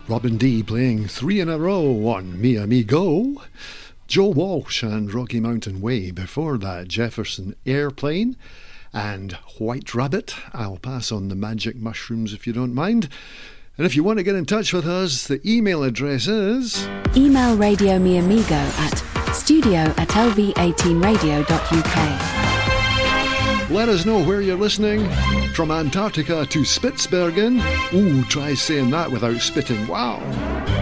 Robin D playing 3 in a row on Mi Amigo. Joe Walsh and Rocky Mountain Way. Before that, Jefferson Airplane and White Rabbit. I'll pass on the magic mushrooms if you don't mind. And if you want to get in touch with us, the email address is... Email Radio Mi Amigo at studio@lv18radio.uk. Let us know where you're listening. From Antarctica to Spitsbergen. Ooh, try saying that without spitting. Wow.